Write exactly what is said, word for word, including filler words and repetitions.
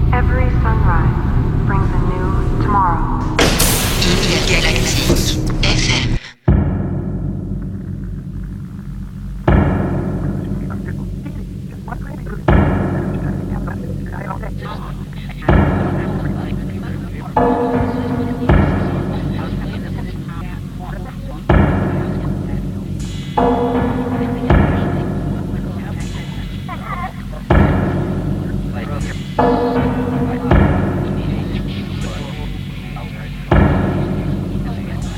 Every sunrise brings a new tomorrow. Galactique F M. Thank you.